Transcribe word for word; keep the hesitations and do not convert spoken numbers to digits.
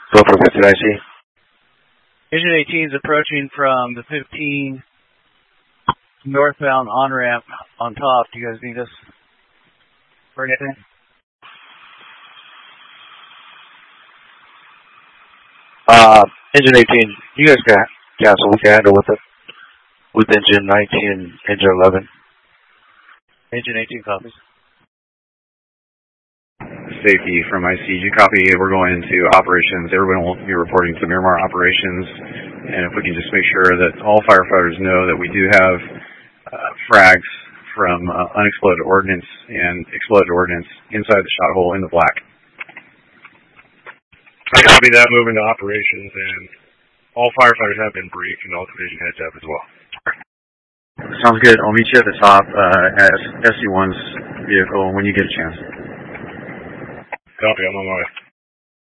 Go for Vincent I C. Engine eighteen is approaching from the fifteen northbound on-ramp on top. Do you guys need us for anything? Uh, engine eighteen, you guys can cancel. We can handle with it. With engine nineteen and engine eleven. Engine eighteen copies. Safety from I C G copy. We're going into operations. Everyone will be reporting to Miramar operations. And if we can just make sure that all firefighters know that we do have uh, frags from uh, unexploded ordnance and exploded ordnance inside the shot hole in the black. I copy that, moving to operations, and all firefighters have been briefed and all division heads up as well. Sounds good. I'll meet you at the top uh, at S C one's vehicle when you get a chance. Copy, I'm on my way.